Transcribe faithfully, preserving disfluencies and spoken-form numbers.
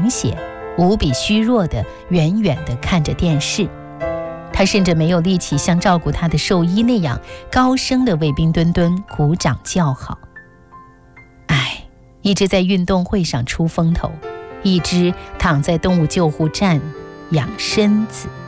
贫血，无比虚弱的远远地看着电视。他甚至没有力气像照顾他的兽医那样高声地为冰墩墩鼓掌叫好。唉，一只在运动会上出风头，一只躺在动物救护站养身子。